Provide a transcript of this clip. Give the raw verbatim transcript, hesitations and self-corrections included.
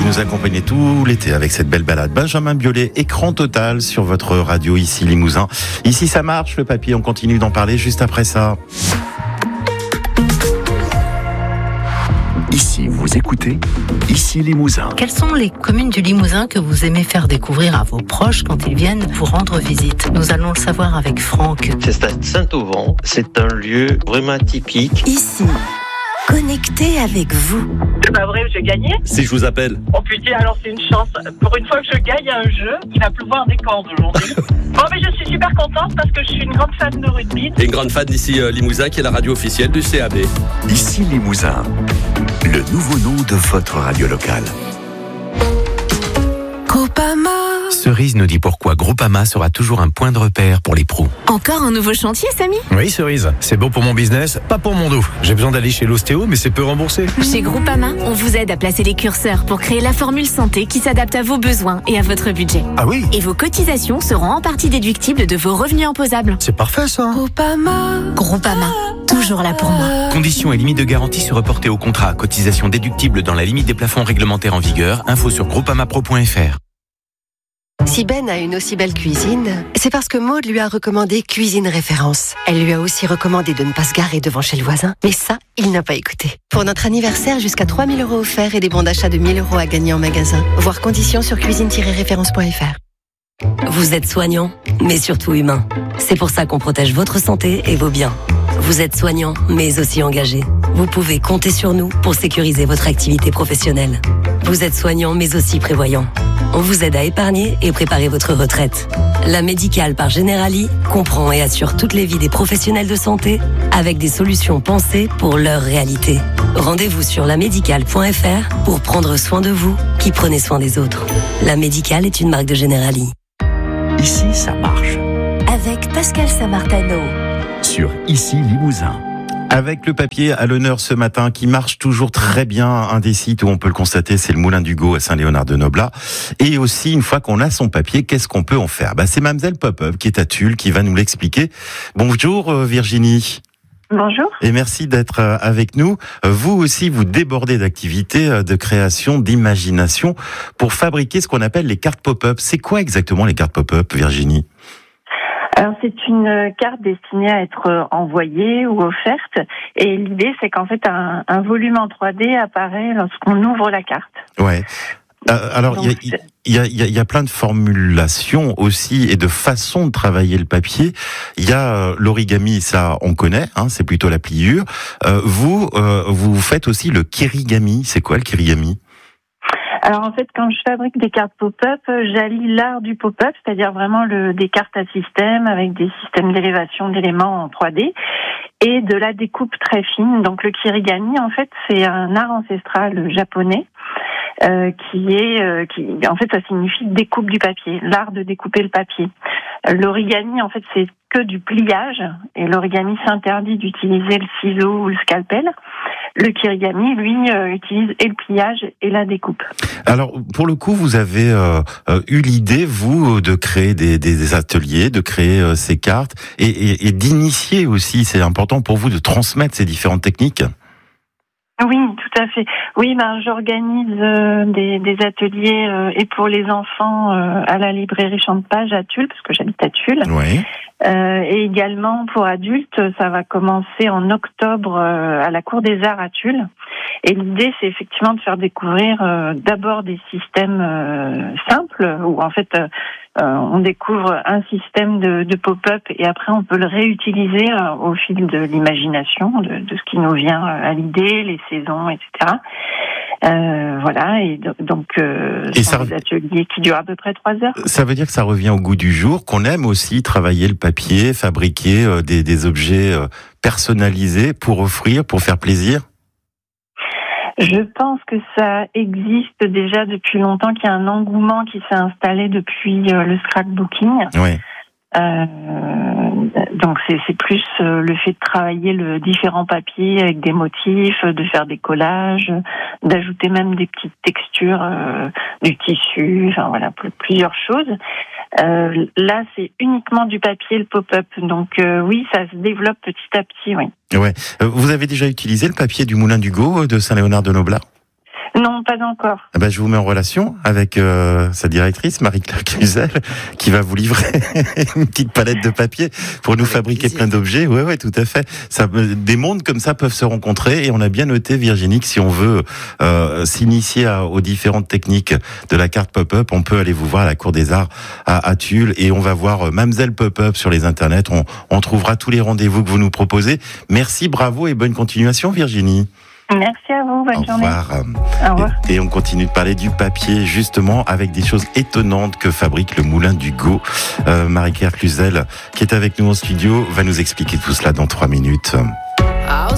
nous accompagnez tout l'été avec cette belle balade. Benjamin Biolay, écran total sur votre radio ici Limousin. Ici ça marche, le papier, on continue d'en parler juste après ça. Ici, vous écoutez Ici Limousin. Quelles sont les communes du Limousin que vous aimez faire découvrir à vos proches quand ils viennent vous rendre visite? Nous allons le savoir avec Franck. C'est Stade Saint-Auvent. C'est un lieu vraiment atypique. Ici, connecté avec vous. C'est pas vrai, j'ai gagné. Si je vous appelle. Oh putain, alors c'est une chance. Pour une fois que je gagne à un jeu, il va pleuvoir des cordes aujourd'hui. Bon, mais je suis super contente parce que je suis une grande fan de rugby. Et une grande fan d'ici euh, Limousin qui est la radio officielle du C A B. Ici Limousin, le nouveau nom de votre radio locale. Groupama. Cerise nous dit pourquoi Groupama sera toujours un point de repère pour les pros. Encore un nouveau chantier, Samy? Oui, Cerise, c'est bon pour mon business, pas pour mon dos. J'ai besoin d'aller chez l'ostéo, mais c'est peu remboursé. Chez Groupama, on vous aide à placer les curseurs pour créer la formule santé qui s'adapte à vos besoins et à votre budget. Ah oui? Et vos cotisations seront en partie déductibles de vos revenus imposables. C'est parfait ça. Groupama. Groupama, toujours là pour moi. Conditions et limites de garantie se reporter au contrat. Cotisation déductible dans la limite des plafonds réglementaires en vigueur. Info sur groupamapro point f r. Si Ben a une aussi belle cuisine, c'est parce que Maud lui a recommandé Cuisine Référence. Elle lui a aussi recommandé de ne pas se garer devant chez le voisin. Mais ça, il n'a pas écouté. Pour notre anniversaire, jusqu'à trois mille euros offerts et des bons d'achat de mille euros à gagner en magasin. Voir conditions sur cuisine tiret référence point f r. Vous êtes soignant, mais surtout humain. C'est pour ça qu'on protège votre santé et vos biens. Vous êtes soignant, mais aussi engagé. Vous pouvez compter sur nous pour sécuriser votre activité professionnelle. Vous êtes soignant, mais aussi prévoyant. On vous aide à épargner et préparer votre retraite. La Médicale par Generali comprend et assure toutes les vies des professionnels de santé avec des solutions pensées pour leur réalité. Rendez-vous sur la médicale point f r pour prendre soin de vous qui prenez soin des autres. La Médicale est une marque de Generali. Ici, ça marche. Avec Pascal Samartano. Sur Ici Limousin. Avec le papier à l'honneur ce matin qui marche toujours très bien, un des sites où on peut le constater, c'est le Moulin d'Hugo à Saint-Léonard-de-Noblat. Et aussi, une fois qu'on a son papier, qu'est-ce qu'on peut en faire? Bah, c'est Mademoiselle Pop-Up qui est à Tulle qui va nous l'expliquer. Bonjour Virginie. Bonjour. Et merci d'être avec nous. Vous aussi, vous débordez d'activités, de création, d'imagination pour fabriquer ce qu'on appelle les cartes pop-up. C'est quoi exactement les cartes pop-up, Virginie? Alors c'est une carte destinée à être envoyée ou offerte et l'idée c'est qu'en fait un, un volume en trois D apparaît lorsqu'on ouvre la carte. Ouais. Euh, alors il y, y, y, y, y a plein de formulations aussi et de façons de travailler le papier. Il y a euh, l'origami, ça on connaît, hein, c'est plutôt la pliure. Euh, vous euh, vous faites aussi le kirigami. C'est quoi le kirigami? Alors en fait, quand je fabrique des cartes pop-up, j'allie l'art du pop-up, c'est-à-dire vraiment le, des cartes à système avec des systèmes d'élévation d'éléments en trois D et de la découpe très fine. Donc le kirigami, en fait, c'est un art ancestral japonais euh, qui est, euh, qui, en fait, ça signifie découpe du papier, l'art de découper le papier. L'origami, en fait, c'est que du pliage et l'origami s'interdit d'utiliser le ciseau ou le scalpel. Le kirigami, lui, euh, utilise et le pliage et la découpe. Alors, pour le coup, vous avez euh, euh, eu l'idée, vous, de créer des, des, des ateliers, de créer euh, ces cartes et, et, et d'initier aussi. C'est important pour vous de transmettre ces différentes techniques. Oui, tout à fait. Oui, ben j'organise euh, des, des ateliers euh, et pour les enfants euh, à la librairie Champ de Page à Tulle, parce que j'habite à Tulle. Oui. Euh, et également pour adultes, ça va commencer en octobre euh, à la Cour des Arts à Tulle. Et l'idée, c'est effectivement de faire découvrir euh, d'abord des systèmes euh, simples, où en fait euh, on découvre un système de, de pop-up et après on peut le réutiliser euh, au fil de l'imagination, de, de ce qui nous vient à l'idée, les saisons, et cetera. Euh, voilà, et donc euh, ce sont des ateliers qui durent à peu près trois heures. Ça veut dire que ça revient au goût du jour, qu'on aime aussi travailler le papier, fabriquer euh, des, des objets euh, personnalisés pour offrir, pour faire plaisir. Je pense que ça existe déjà depuis longtemps, qu'il y a un engouement qui s'est installé depuis euh, le scrapbooking. Oui. Euh, donc c'est, c'est plus euh, le fait de travailler le différents papiers avec des motifs, de faire des collages, d'ajouter même des petites textures euh, du tissu, enfin voilà, plusieurs choses. Euh, là, c'est uniquement du papier, le pop-up. Donc euh, oui, ça se développe petit à petit, oui. Ouais. Vous avez déjà utilisé le papier du Moulin d'Hugo de Saint-Léonard-de-Noblat ? Non, pas encore. Eh ben, je vous mets en relation avec euh, sa directrice, Marie-Claire Cluzel, qui va vous livrer une petite palette de papier pour nous avec fabriquer plaisir. Plein d'objets. Ouais, ouais, tout à fait. Ça, des mondes comme ça peuvent se rencontrer et on a bien noté, Virginie, que si on veut euh, s'initier à, aux différentes techniques de la carte pop-up, on peut aller vous voir à la Cour des Arts à, à Tulle et on va voir euh, Mamselle Pop-up sur les internets. On, on trouvera tous les rendez-vous que vous nous proposez. Merci, bravo et bonne continuation, Virginie. Merci à vous, bonne Au journée. revoir. Au revoir. Et, et on continue de parler du papier, justement, avec des choses étonnantes que fabrique le Moulin d'Hugo. Euh, Marie-Claire Cluzel, qui est avec nous en studio, va nous expliquer tout cela dans trois minutes.